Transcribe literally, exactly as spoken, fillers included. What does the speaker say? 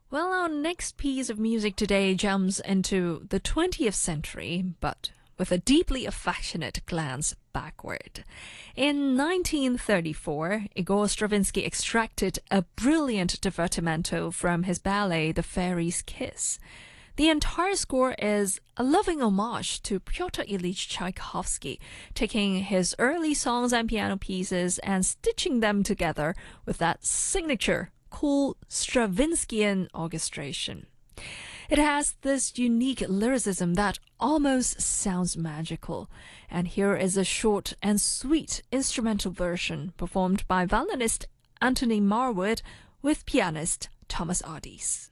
Well, our next piece of music today jumps into the twentieth century, but with a deeply affectionate glance backward. In nineteen thirty-four, Igor Stravinsky extracted a brilliant divertimento from his ballet The Fairy's Kiss. The entire score is a loving homage to Pyotr Ilyich Tchaikovsky, taking his early songs and piano pieces and stitching them together with that signature cool Stravinskyan orchestration. It has this unique lyricism that almost sounds magical, and here is a short and sweet instrumental version performed by violinist Anthony Marwood with pianist Thomas Adis.